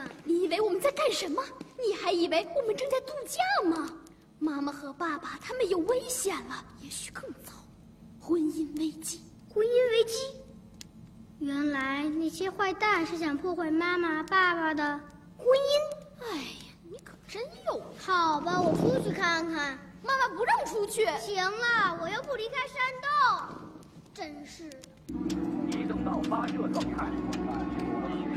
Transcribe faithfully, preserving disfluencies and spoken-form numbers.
你以为我们在干什么？你还以为我们正在度假吗？妈妈和爸爸他们有危险了，也许更糟，婚姻危机。 婚姻危机？原来那些坏蛋是想破坏妈妈、爸爸的婚姻。 哎呀，你可真有！ 好吧，我出去看看。 妈妈不让出去。 行了，我又不离开山洞。真是的。 移动到发射状态。